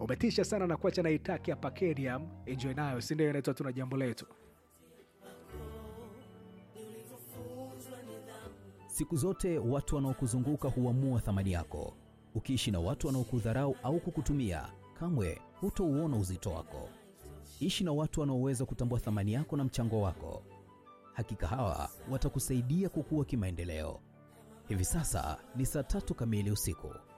Umetisha sana na kuacha na Itaki hapa Kenya. Enjoy nayo, si ndio? Inaitwa Tuna Jambo Letu. Siku zote watu wanaokuzunguka huamua thamani yako. Ukiishi na watu wanaokudharau au kukutumia, kamwe hutauona uzito wako. Ishi na watu wanaoweza kutambua thamani yako na mchango wako. Hakika hawa watakusaidia kukua kimaendeleo. Hivi sasa ni saa 3 kamili usiku.